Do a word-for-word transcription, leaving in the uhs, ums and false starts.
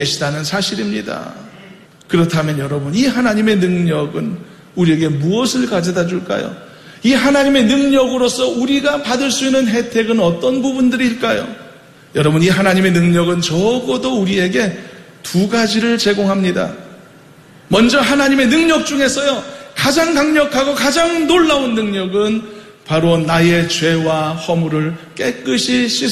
계시다는 사실입니다. 그렇다면 여러분, 이 하나님의 능력은 우리에게 무엇을 가져다 줄까요? 이 하나님의 능력으로서 우리가 받을 수 있는 혜택은 어떤 부분들일까요? 여러분, 이 하나님의 능력은 적어도 우리에게 두 가지를 제공합니다. 먼저 하나님의 능력 중에서요, 가장 강력하고 가장 놀라운 능력은 바로 나의 죄와 허물을 깨끗이 씻어